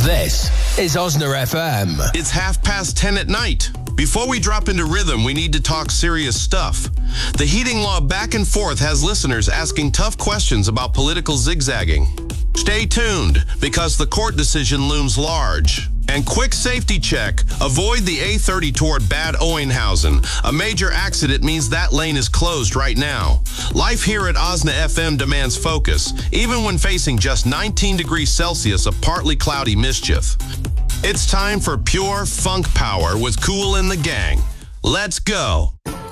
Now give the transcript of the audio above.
This is Osna FM. It's 10:30 at night. Before we drop into rhythm, we need to talk serious stuff. The heating law back and forth has listeners asking tough questions about political zigzagging. Stay tuned, because the court decision looms large. And quick safety check. Avoid the A30 toward Bad Oeynhausen. A major accident means that lane is closed right now. Life here at Osna FM demands focus, even when facing just 19 degrees Celsius of partly cloudy mischief. It's time for pure funk power with Kool and the Gang. Let's go.